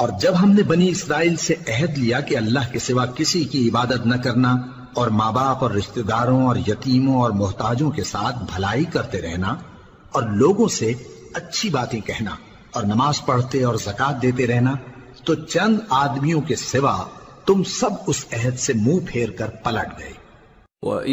और जब हमने बनी इसराइल से अहद लिया कि अल्लाह के सिवा किसी की इबादत न करना और माँ बाप और रिश्तेदारों और यतीमों और मोहताजों के साथ भलाई करते रहना और लोगों से अच्छी बातें कहना और नमाज पढ़ते और ज़कात देते रहना, तो चंद आदमियों के सिवा तुम सब उस अहद से मुंह फेर कर पलट गए।